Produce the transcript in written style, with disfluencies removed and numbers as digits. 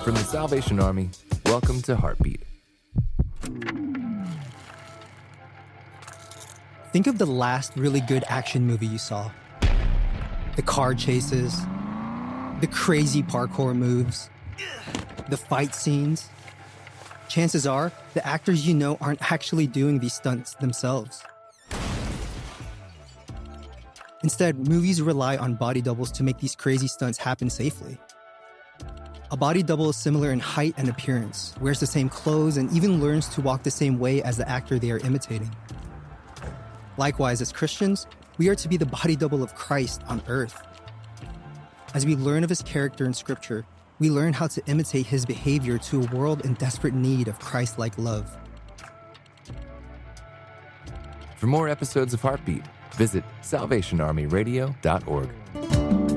From the Salvation Army, welcome to Heartbeat. Think of the last really good action movie you saw. The car chases, the crazy parkour moves, the fight scenes. Chances are, the actors you know aren't actually doing these stunts themselves. Instead, movies rely on body doubles to make these crazy stunts happen safely. A body double is similar in height and appearance, wears the same clothes, and even learns to walk the same way as the actor they are imitating. Likewise, as Christians, we are to be the body double of Christ on earth. As we learn of his character in Scripture, we learn how to imitate his behavior to a world in desperate need of Christ-like love. For more episodes of Heartbeat, visit salvationarmyradio.org.